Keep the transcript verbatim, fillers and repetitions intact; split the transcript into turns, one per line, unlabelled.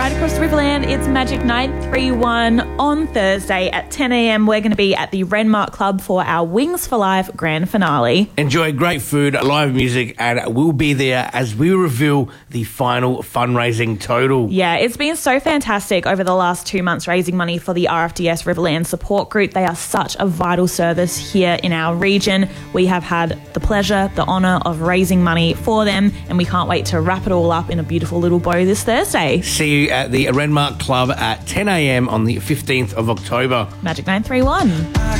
right across the Riverland, it's Magic nine three one. On Thursday at ten a.m, we're going to be at the Renmark Club for our Wings for Life grand finale.
Enjoy great food, live music, and we'll be there as we reveal the final fundraising total.
Yeah, it's been so fantastic over the last two months raising money for the R F D S Riverland Support Group. They are such a vital service here in our region. We have had the pleasure, the honour of raising money for them, and we can't wait to wrap it all up in a beautiful little bow this Thursday.
See you at the Renmark Club at ten a.m on the fifteenth of October.
Magic nine three one.